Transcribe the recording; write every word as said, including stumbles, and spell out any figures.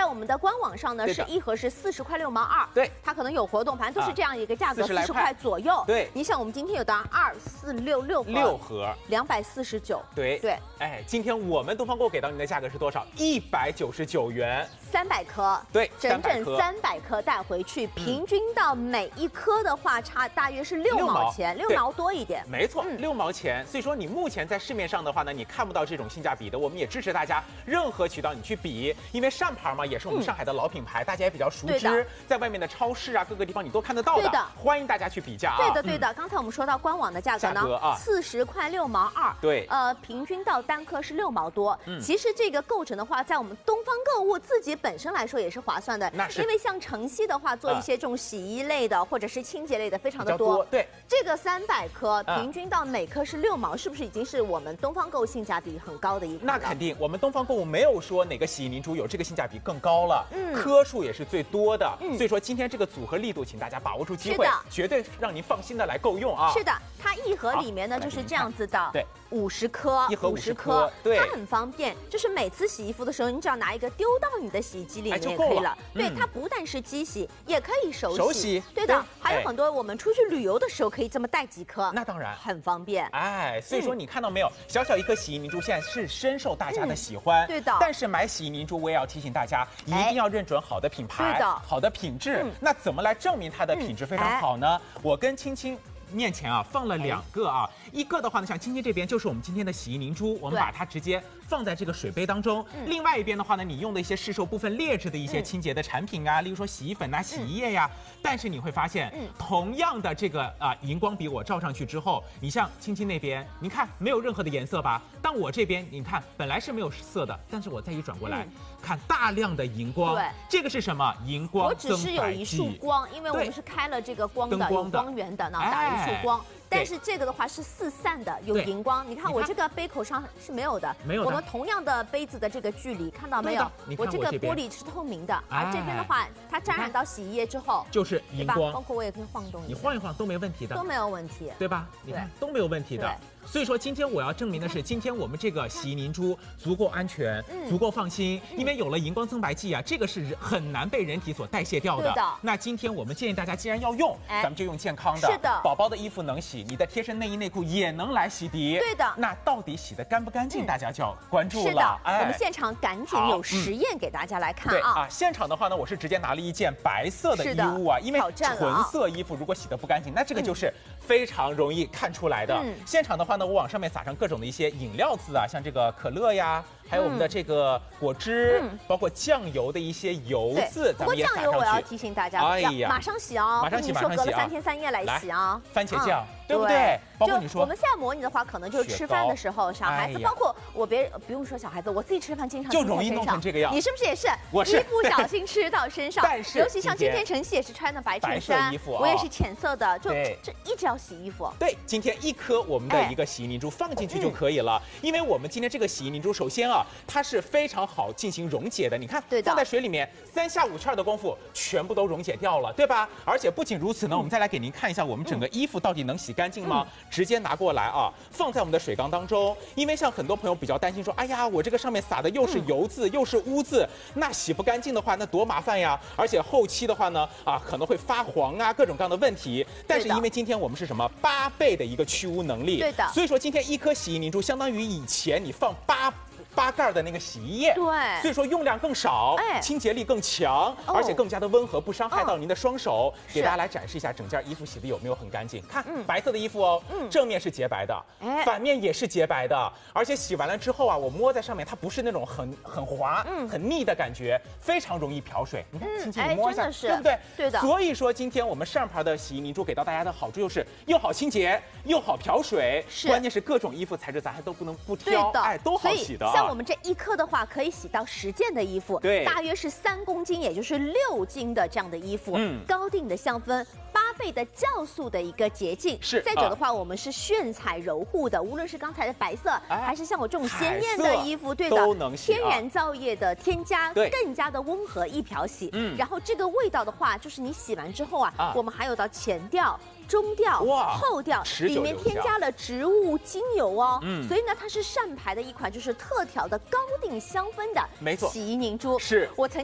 在我们的官网上呢，是一盒是四十块六毛二。 对， 它可能有活动，反正都是这样一个价格，四十块左右。 对， 你想我们今天有到二四六六盒， 六盒， 两百四十九。 对对， 哎，今天我们东方购给到您的价格是多少？一百九十九元， 三百颗。 对， 整整三百颗带回去，平均到每一颗的话，差大约是六毛钱，六毛多一点。 没错，六毛钱。所以说你目前在市面上的话呢，你看不到这种性价比的。我们也支持大家任何渠道你去比，因为上牌嘛也是我们上海的老品牌，大家也比较熟知，在外面的超市啊各个地方你都看得到的。 对的， 欢迎大家去比价啊。 对的，对的。刚才我们说到官网的价格呢，四十块六毛二。 对， 呃，平均到单颗是六毛多。其实这个构成的话，在我们东方购物自己本身来说也是划算的。 那是因为像晨曦的话，做一些这种洗衣类的或者是清洁类的非常的多。 对， 这个三百颗平均到每颗是六毛，是不是已经是我们东方购物性价比很高的一款了？ 那肯定，我们东方购物没有说哪个洗衣凝珠有这个性价比更高了，嗯，颗数也是最多的，嗯，所以说今天这个组合力度，请大家把握住机会，绝对让您放心的来购用啊。 是的，它一盒里面呢就是这样子的， 对， 五十颗， 一盒五十颗，对， 它很方便，就是每次洗衣服的时候，你只要拿一个丢到你的洗衣机里面也可以了。对，它不但是机洗，也可以手洗。 手洗， 对的，还有很多我们出去旅游的时候可以这么带几颗， 那当然很方便。 哎，所以说你看到没有，小小一颗洗衣凝珠现在是深受大家的喜欢， 对的。 但是买洗衣凝珠，我也要提醒大家，一定要认准好的品牌， 对的， 好的品质。那怎么来证明它的品质非常好呢？我跟青青面前啊放了两个啊，一个的话呢，像青青这边就是我们今天的洗衣凝珠，我们把它直接放在这个水杯当中。另外一边的话呢，你用的一些市售部分劣质的一些清洁的产品啊，例如说洗衣粉啊、洗衣液呀，但是你会发现，同样的这个啊荧光笔我照上去之后，你像青青那边，您看没有任何的颜色吧？但我这边你看本来是没有色的，但是我再一转过来，看大量的荧光，对，这个是什么？荧光增白剂。 我只是有一束光，因为我们是开了这个光的，有光源的，那打一束光。但是这个的话是四散的，有荧光。你看我这个杯口上是没有的， 没有的。 我们同样的杯子的这个距离，看到没有？我这个玻璃是透明的，而这边的话，它沾染到洗衣液之后， 就是荧光。 包括我也可以晃动一下， 你晃一晃都没问题的， 都没有问题， 对吧？你看都没有问题的。所以说，今天我要证明的是，今天我们这个洗衣凝珠足够安全，足够放心，因为有了荧光增白剂啊，这个是很难被人体所代谢掉的。那今天我们建议大家，既然要用，咱们就用健康的。 是的， 宝宝的衣服能洗，你的贴身内衣内裤也能来洗涤。 对的。 那到底洗得干不干净，大家就要关注了。 是的，我们现场赶紧有实验给大家来看啊。 啊，现场的话呢，我是直接拿了一件白色的衣物啊，因为纯色衣服如果洗得不干净，那这个就是非常容易看出来的。现场的话呢，我往上面撒上各种的一些饮料渍啊，像这个可乐呀，还有我们的这个果汁，嗯、包括酱油的一些油渍，咱们也撒上去。 不过酱油我要提醒大家，哎呀，马上洗哦， 马上洗，马上洗啊！ 说隔了三天三夜来洗啊。 番茄酱，对不对？包括你说， 我们现在模拟的话，可能就是吃饭的时候，小孩子，包括我别不用说小孩子，我自己吃饭经常就容易弄成这个样。 你是不是也是？ 我是一不小心吃到身上， 但是尤其像今天晨曦也是穿的白衬衫， 衣服， 我也是浅色的，就这一直要洗衣服。 对，今天一颗我们的一个洗衣凝珠放进去就可以了，因为我们今天这个洗衣凝珠，首先啊，它是非常好进行溶解的。你看，放在水里面三下五圈的功夫，全部都溶解掉了，对吧？而且不仅如此呢，我们再来给您看一下我们整个衣服到底能洗干净吗？直接拿过来啊，放在我们的水缸当中。因为像很多朋友比较担心说，哎呀，我这个上面撒的又是油渍又是污渍，那洗不干净的话，那多麻烦呀！而且后期的话呢，啊可能会发黄啊，各种各样的问题。但是因为今天我们是什么八倍的一个去污能力， 对的， 所以说今天一颗洗衣凝珠相当于以前你放八。八盖的那个洗衣液， 对， 所以说用量更少，哎，清洁力更强，而且更加的温和，不伤害到您的双手。给大家来展示一下整件衣服洗的有没有很干净。看，白色的衣服哦，正面是洁白的，反面也是洁白的，而且洗完了之后啊，我摸在上面，它不是那种很很滑、很腻的感觉，非常容易漂水。你看，轻轻你摸一下，对不对？ 对的。 所以说今天我们上牌的洗衣凝珠给到大家的好处就是又好清洁，又好漂水，关键是各种衣服材质咱还都不能不挑，哎，都好洗的。 像我们这一颗的话，可以洗到十件的衣服， 对， 大约是三公斤，也就是六斤的这样的衣服。嗯，高定的香氛，八倍的酵素的一个洁净。 是， 再者的话，我们是炫彩柔护的，无论是刚才的白色，还是像我这种鲜艳的衣服，对的， 都能洗。 天然皂液的添加，更加的温和易漂洗。嗯，然后这个味道的话，就是你洗完之后啊，我们还有到前调。中调、后调，里面添加了植物精油哦，嗯，所以呢，它是上牌的一款就是特调的高定香氛的， 没错， 洗衣凝珠。 是我曾。